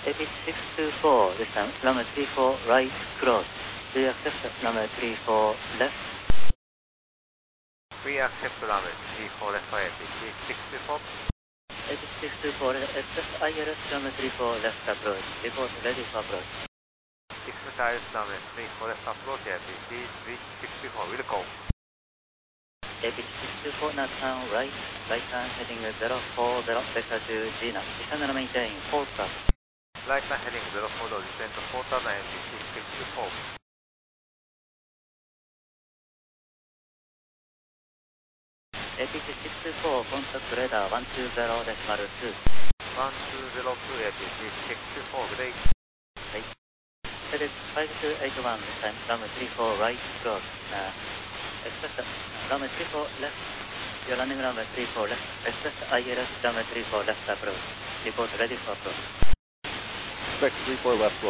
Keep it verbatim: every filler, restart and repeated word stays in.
A P six two four, this time, runway three four right, close. Do you accept runway three four left? We accept runway three four left for A P six two four. A P six two four, accept I L S runway three four left approach. Report ready for approach. Accept I L S runway three four left approach, A P six two four, will go. A P six two four, now turn right, right turn heading zero four zero, vector to G N A. Descend and maintain, four stop. Right turn heading zero four zero, descend to four thousand, A P six two four. A P six two four, contact radar one two zero decimal two. one two zero two, A P six two four, good day. Right. It is five two eight one, this time, runway three four right, close. Uh, expect uh, runway three four left. You're landing runway three four left. Expect I L S runway three four left approach. Report ready for approach. Expect three four left.